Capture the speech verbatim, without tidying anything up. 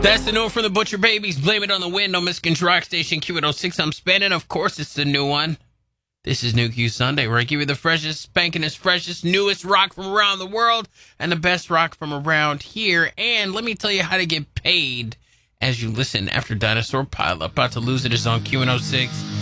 That's the new one from the Butcher Babies. Blame It on the Wind on Michigan's Rock Station Q one oh six. I'm spinning. Of course, it's the new one. This is New Q Sunday, where I give you the freshest, spankingest, freshest, newest rock from around the world and the best rock from around here. And let me tell you how to get paid as you listen after Dinosaur Pileup. About to Lose It is on Q one oh six.